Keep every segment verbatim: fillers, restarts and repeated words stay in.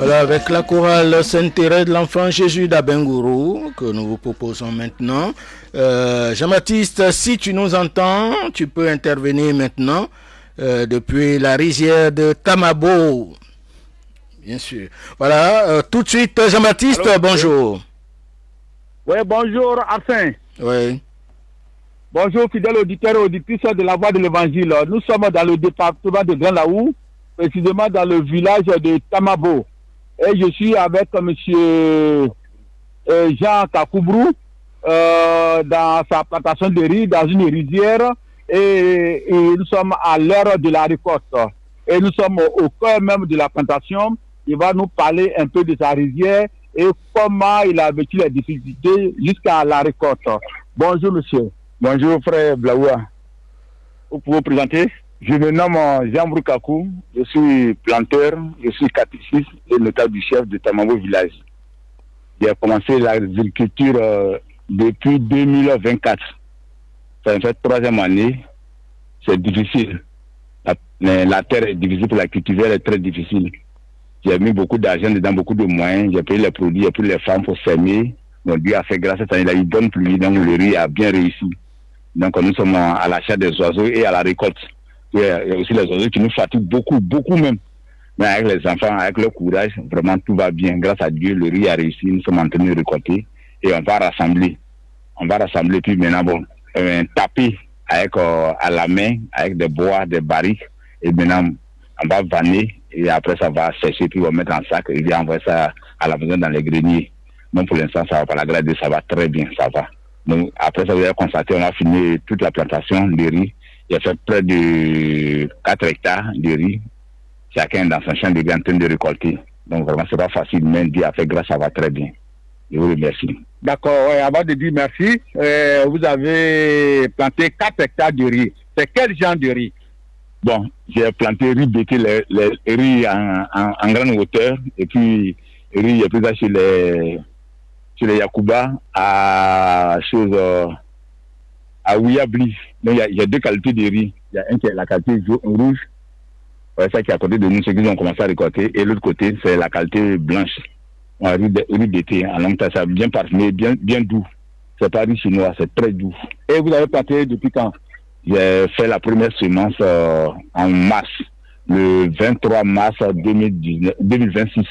Voilà, avec la chorale Sainte-Thérèse de l'Enfant Jésus d'Abengourou que nous vous proposons maintenant. Euh, Jean-Baptiste, si tu nous entends, tu peux intervenir maintenant euh, depuis la rizière de Tamabo. Bien sûr. Voilà, euh, tout de suite, Jean-Baptiste, Allô, bonjour. Oui, bonjour, Arsène. Oui. Bonjour, fidèles auditeurs et auditrices de la Voix de l'Évangile. Nous sommes dans le département de Grand Laou, précisément dans le village de Tamabo. Et je suis avec M. Jean Kakoubrou euh, dans sa plantation de riz, dans une rizière. Et, et nous sommes à l'heure de la récolte. Et nous sommes au, au cœur même de la plantation. Il va nous parler un peu de sa rizière et comment il a vécu les difficultés jusqu'à la récolte. Bonjour, monsieur. Bonjour, frère Blaoua. Vous pouvez vous présenter? Je me nomme Jean Broukakou, je suis planteur, je suis catéchiste et notable du chef de Tamabo village. J'ai commencé l'agriculture euh, depuis deux mille vingt-quatre. Ça fait troisième année. C'est difficile. La, la terre est difficile pour la cultiver, elle est très difficile. J'ai mis beaucoup d'argent dedans, beaucoup de moyens. J'ai payé les produits, j'ai pris les femmes pour s'aimer. Mon Dieu a fait grâce cette année, il a eu bonne pluie, donc le riz a bien réussi. Donc nous sommes à l'achat des oiseaux et à la récolte. Il y a aussi les oiseaux qui nous fatiguent beaucoup, beaucoup même. Mais avec les enfants, avec leur courage, vraiment tout va bien. Grâce à Dieu, le riz a réussi. Nous sommes en train de récolter et on va rassembler. On va rassembler puis maintenant, bon, euh, taper avec, euh, à la main, avec des bois, des barriques. Et maintenant, on va vanner et après ça va sécher puis on va mettre en sac et puis envoyer ça à la maison dans les greniers. Donc pour l'instant, ça va pas la grâce de Dieu, ça va très bien, ça va. Donc après ça, vous avez constaté, on a fini toute la plantation de riz. Il a fait près de quatre hectares de riz. Chacun dans son champ de riz en train de récolter. Donc vraiment, c'est pas facile, mais Dieu a fait grâce, ça va très bien. Je vous remercie. D'accord, ouais, avant de dire merci, euh, vous avez planté quatre hectares de riz. C'est quel genre de riz? Bon, j'ai planté riz bété, les, les riz en, en, en grande hauteur, et puis riz, j'ai pris ça chez les, chez les Yakuba, à chose, euh, à Ouiabli. Donc, il y, y a deux qualités de riz. Il y a un qui est la qualité rouge, ouais, ça qui est à côté de nous, ceux qui ont commencé à récolter, et l'autre côté, c'est la qualité blanche. Un riz, riz d'été, en long temps, c'est bien parfumé, bien, bien doux. C'est pas riz chinois, c'est très doux. Et vous avez planté depuis quand? J'ai fait la première semence euh, en mars, le vingt-trois mars deux mille vingt-six.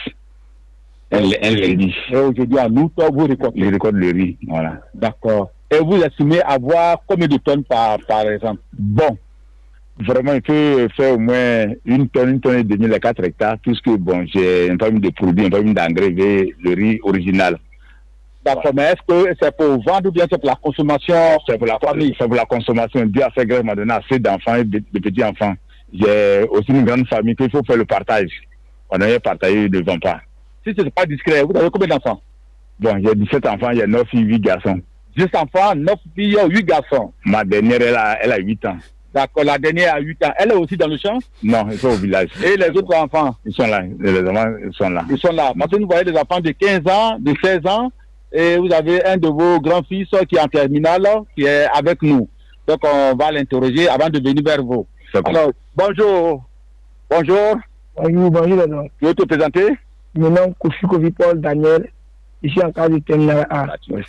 Un, un lundi. Et aujourd'hui, en août, vous récoltez? Je récolte le riz, voilà. D'accord. Et vous estimez avoir combien de tonnes par, par exemple? Bon, vraiment, il peut faire au moins une tonne, une tonne et demie, les quatre hectares, puisque bon, j'ai un peu mis de produits, un peu mis d'engrais, le riz original. D'accord, mais est-ce que c'est pour vendre ou bien c'est pour la consommation? C'est pour la famille, c'est pour la consommation. Dieu a fait grâce, m'a donné assez d'enfants et de, de petits-enfants. J'ai aussi une grande famille qu'il faut faire le partage. On a partagé, ne vend pas. Si ce n'est pas discret, vous avez combien d'enfants? Bon, j'ai dix-sept enfants, il y a neuf filles, huit garçons. dix enfants, neuf filles, huit garçons. Ma dernière, elle a, elle a huit ans. D'accord, la dernière a huit ans. Elle est aussi dans le champ? Non, ils sont au village. Et les autres enfants? Ils sont là, les enfants ils sont là. Ils sont là. Maintenant, vous voyez des enfants de quinze ans, de seize ans, et vous avez un de vos grands-fils qui est en terminale, qui est avec nous. Donc, on va l'interroger avant de venir vers vous. Alors, bonjour. Bonjour. Bonjour, bonjour. Alors. Tu veux te présenter? Mon nom Kofi Kofi Paul Daniel. Je suis en cas de terminal A.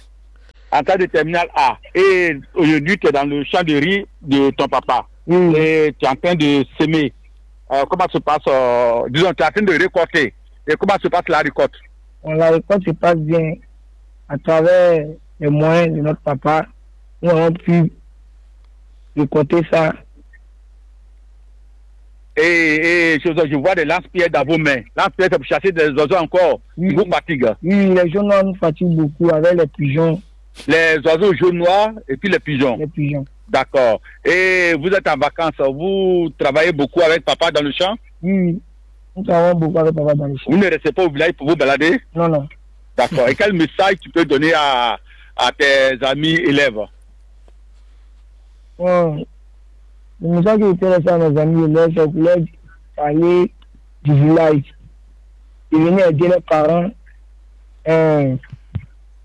En cas de terminal A. Et aujourd'hui, tu es dans le champ de riz de ton papa. Oui. Et tu es en train de s'aimer. Euh, comment se passe, euh, disons, tu es en train de récolter. Et comment se passe la récolte? La récolte se passe bien. À travers les moyens de notre papa, nous avons pu récolter ça. Et, et je, je vois des lance-pierres dans vos mains. Lance-pierres, c'est pour chasser des oiseaux encore. Oui. Vous fatigue. Oui, les jaunes noirs nous fatiguent beaucoup avec les pigeons. Les oiseaux jaunes noirs et puis les pigeons. Les pigeons. D'accord. Et vous êtes en vacances, vous travaillez beaucoup avec papa dans le champ? Oui, nous travaillons beaucoup avec papa dans le champ. Vous ne restez pas au village pour vous balader? Non, non. D'accord. Et quel message tu peux donner à, à tes amis élèves? Bon, le message que je peux laisser à mes amis élèves, c'est pour leur parler du village. Et venir aider les parents. Euh,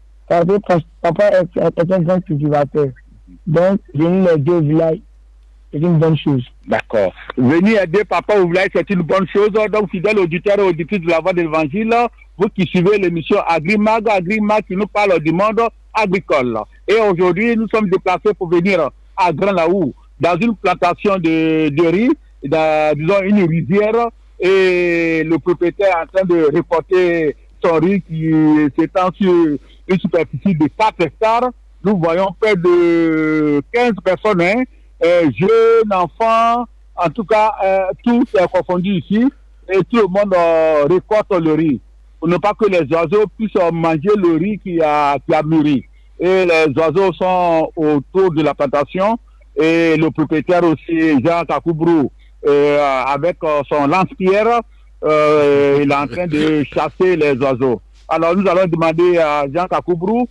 papa est, est un grand cultivateur. Donc, venir l'aider au village. c'est une bonne chose. D'accord. Venir aider Papa au village, c'est une bonne chose. Donc, fidèles auditeurs et auditrices de la Voix de l'Évangile, vous qui suivez l'émission Agrimag, Agrimag qui nous parle du monde agricole. Et aujourd'hui, nous sommes déplacés pour venir à Grand Laou, dans une plantation de, de riz, dans, disons une rizière, et le propriétaire est en train de récolter son riz qui s'étend sur une superficie de quatre hectares. Nous voyons près de quinze personnes, hein, euh, jeunes, enfants, en tout cas, euh, tous est confondus ici, et tout le monde euh, récolte le riz, pour ne pas que les oiseaux puissent manger le riz qui a, qui a mûri. Et les oiseaux sont autour de la plantation, et le propriétaire aussi, Jean Kakoubrou, euh, avec euh, son lance-pierre, euh, il est en train de chasser les oiseaux. Alors nous allons demander à Jean Kakoubrou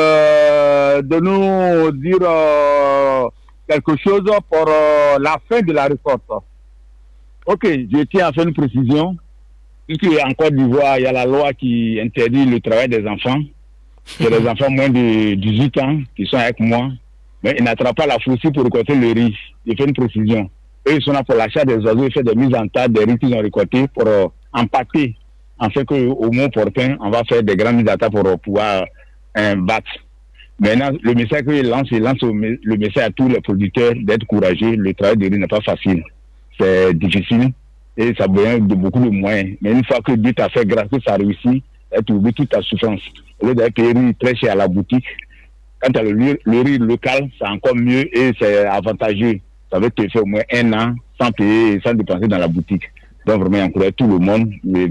euh, de nous dire euh, quelque chose pour euh, la fin de la récolte. Ok, je tiens à faire une précision. Ici en Côte d'Ivoire, il y a la loi qui interdit le travail des enfants. Il y a des enfants moins de dix-huit ans qui sont avec moi, mais ils n'attrapent pas la faucille pour récolter le riz. Je fais une précision. Eux, ils sont là pour l'achat des oiseaux, ils font des mises en tas des riz qu'ils ont récoltés pour euh, empâter. En fait qu'au moment opportun, on va faire des grandes mises en tas pour euh, pouvoir euh, battre. Maintenant, le message qu'il lance, il lance le message à tous les producteurs d'être courageux. Le travail de riz n'est pas facile. C'est difficile et ça besoin de beaucoup de moyens. Mais une fois que Dieu t'a fait grâce, que ça réussit, tu oublies toute ta souffrance. Au lieu d'aller payer riz très cher à la boutique, quand tu as le, le riz local, c'est encore mieux et c'est avantageux. Ça va te faire au moins un an sans payer et sans dépenser dans la boutique. Donc vraiment, j'encourage tout le monde. Le,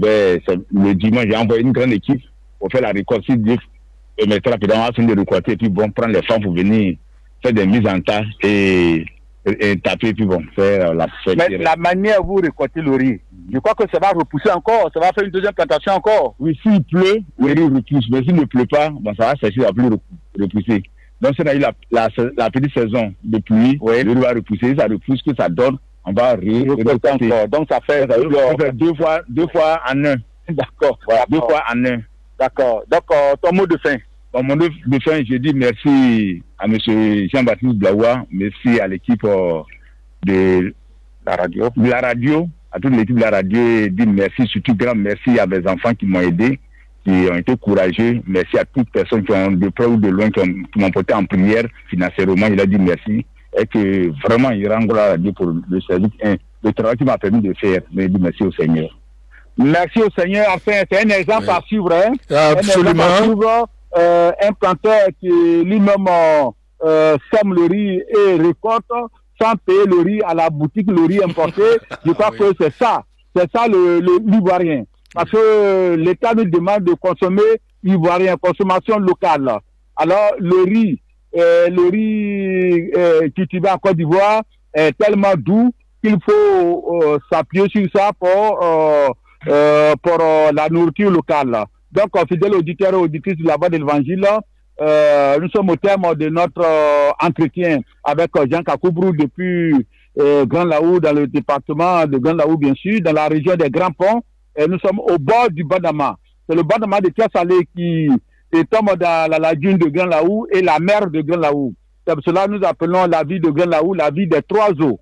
le dimanche, j'ai envoyé une grande équipe pour faire la récolte. Si Dieu permettra, on va finir de récolter et puis bon, prendre les femmes pour venir faire des mises en tas et, et, et taper et puis bon, faire la fête. Mais la manière où vous récoltez le riz, je crois que ça va repousser encore, ça va faire une deuxième plantation encore. Oui, s'il pleut, le riz repousse. Mais s'il ne pleut pas, bon, ça va sécher, ça va plus repousser. Donc, si on a eu la, la, la petite saison de pluie, oui. Le riz va repousser, ça repousse, que ça donne, on va récolter encore. Donc, ça fait, ça ça fait deux, fois, deux fois en un. D'accord. Voilà, deux fois en un. D'accord. Donc, euh, ton mot de fin. Bon, mon mot de fin, je dis merci à M. Jean-Baptiste Blaoua, merci à l'équipe euh, de la radio, de la radio, à toute l'équipe de la radio, et dire merci, surtout grand merci à mes enfants qui m'ont aidé, qui ont été courageux. Merci à toutes les personnes qui ont de près ou de loin, qui, ont, qui m'ont porté en prière financièrement. Il a dit merci. Et que vraiment, il rend gloire à Dieu pour le service, hein, le travail qu'il m'a permis de faire. Mais il dit merci au Seigneur. Merci au Seigneur. Enfin, c'est un exemple oui. à suivre. Hein. Absolument. Un, à suivre, euh, un planteur qui lui-même euh, sème le riz et récolte sans payer le riz à la boutique, le riz importé. Je crois oui. que c'est ça. C'est ça le, le l'ivoirien. Parce que l'État nous demande de consommer ivoirien, consommation locale. Alors, le riz, euh, le riz euh, cultivé en Côte d'Ivoire est tellement doux qu'il faut euh, s'appuyer sur ça pour, euh, euh, pour euh, la nourriture locale. Donc, fidèles auditeurs et auditrices de la Voix de l'Évangile, euh, nous sommes au terme de notre euh, entretien avec euh, Jean Kakoubrou depuis euh, Grand Laou, dans le département de Grand Laou, bien sûr, dans la région des Grands Ponts. Et nous sommes au bord du Bandama. C'est le Bandama de Tiasalé qui tombe dans la lagune de Grand Laou et la mer de Grand Laou. C'est pour cela que nous appelons la ville de Grand Laou la ville des trois eaux.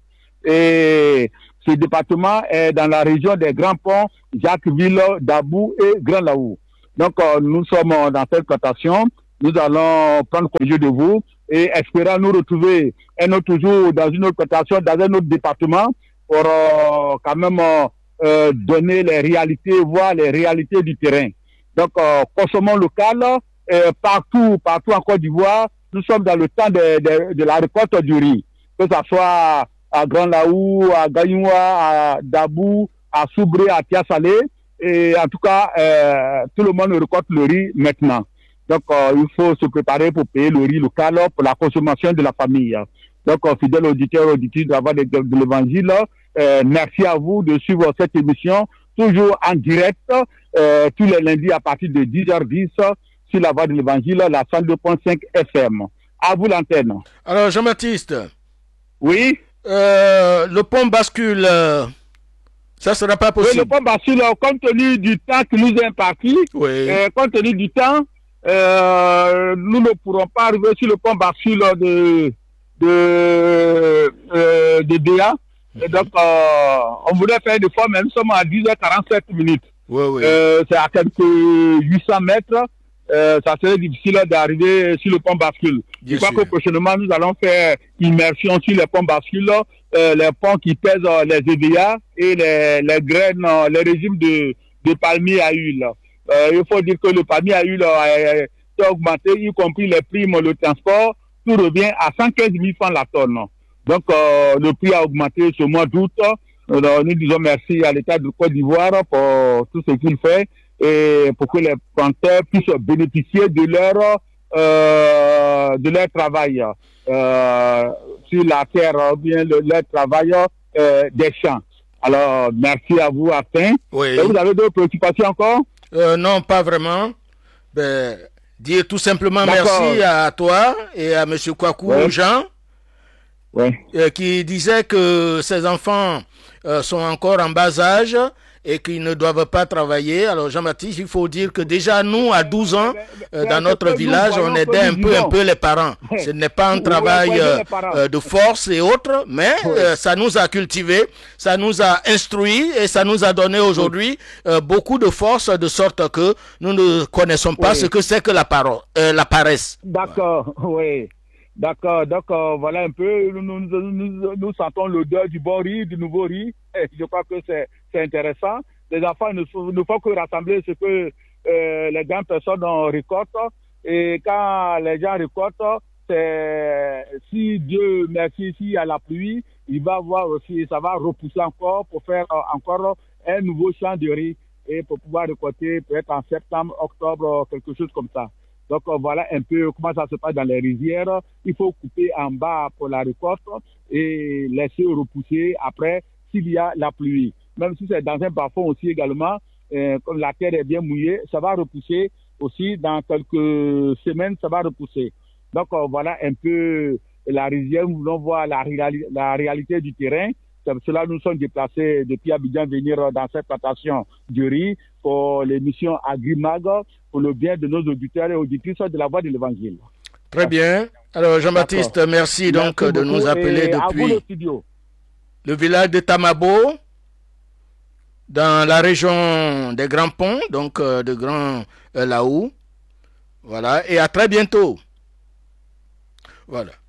Et ce département est dans la région des Grands Ponts, Jacquesville, Dabou et Grand Laou. Donc, euh, nous sommes dans cette plantation. Nous allons prendre congé de vous et espérons nous retrouver un autre jour dans une autre plantation, dans un autre département pour euh, quand même euh, euh, donner les réalités, voir les réalités du terrain. Donc, euh, consommons local euh, partout, partout en Côte d'Ivoire. Nous sommes dans le temps de, de, de la récolte du riz, que ce soit à Grand Laou, à Gagnoua, à Dabou, à Soubré, à Tiasalé. Et en tout cas, euh, tout le monde récolte le riz maintenant. Donc, euh, il faut se préparer pour payer le riz local pour la consommation de la famille. Donc, euh, fidèles auditeurs et auditrices de la Voix de, de l'Évangile, euh, merci à vous de suivre cette émission, toujours en direct, euh, tous les lundis à partir de dix heures dix sur la Voix de l'Évangile, la cent deux point cinq F M. À vous l'antenne. Alors, Jean-Baptiste. Oui. Euh, le pont bascule. Euh, ça ne sera pas possible. Oui, le pont bascule, compte tenu du temps qui nous est imparti, oui. euh, compte tenu du temps, euh, nous ne pourrons pas arriver sur le pont bascule de, de, euh, de D A. Mm-hmm. Et donc, euh, on voulait faire des fois, mais nous sommes à dix heures quarante-sept minutes. Oui, oui. Euh, c'est à quelques huit cents mètres. Euh, ça serait difficile d'arriver sur le pont bascule. Je crois que prochainement, nous allons faire immersion sur les ponts bascules, euh, les ponts qui pèsent euh, les E V A et les, les graines, euh, les régimes de, de palmiers à huile. Euh, il faut dire que le palmier à huile a été augmenté, y compris les primes, le transport, tout revient à cent quinze mille francs la tonne. Donc, euh, le prix a augmenté ce mois d'août. Euh, nous disons merci à l'État de Côte d'Ivoire pour tout ce qu'il fait et pour que les planteurs puissent bénéficier de leur euh, de leur travail euh, sur la terre ou bien le, leur travail euh, des champs. Alors, merci à vous, Afin. Oui. Et vous avez d'autres préoccupations encore? euh, Non, pas vraiment. Ben, dire tout simplement merci à toi et à M. Kwaku ouais. Jean, ouais. euh, qui disait que ses enfants euh, sont encore en bas âge et qu'ils ne doivent pas travailler. Alors, Jean-Baptiste, il faut dire que déjà, nous, à douze ans, euh, dans notre village, on aidait un peu, un peu les parents. Ce n'est pas un travail euh, de force et autres, mais euh, ça nous a cultivés, ça nous a instruits et ça nous a donné aujourd'hui euh, beaucoup de force, de sorte que nous ne connaissons pas oui. ce que c'est que la, paro- euh, la paresse. D'accord, oui. D'accord, donc euh, voilà un peu, nous, nous, nous, nous sentons l'odeur du bon riz, du nouveau riz, et je crois que c'est, c'est intéressant. Les enfants ne, ne font que rassembler ce que euh, les grandes personnes récoltent, et quand les gens récoltent, c'est, si Dieu merci, s'il y a la pluie, il va voir aussi, ça va repousser encore pour faire euh, encore un nouveau champ de riz, et pour pouvoir récolter peut-être en septembre, octobre, quelque chose comme ça. Donc euh, voilà un peu comment ça se passe dans les rizières. Il faut couper en bas pour la récolte et laisser repousser après s'il y a la pluie. Même si c'est dans un bas-fond aussi également, euh, comme la terre est bien mouillée, ça va repousser aussi dans quelques semaines, ça va repousser. Donc euh, voilà un peu la rizière, nous voulons voir la, réali- la réalité du terrain. C'est pour cela que nous sommes déplacés depuis Abidjan venir dans cette plantation de riz pour l'émission Agrimag, pour le bien de nos auditeurs et auditrices de la voix de l'Évangile. Très bien. Alors Jean-Baptiste, D'accord. merci donc merci de nous appeler depuis le, le village de Tamabo, dans la région des Grands Ponts, donc euh, de Grand euh, Laou. Voilà, et à très bientôt. Voilà.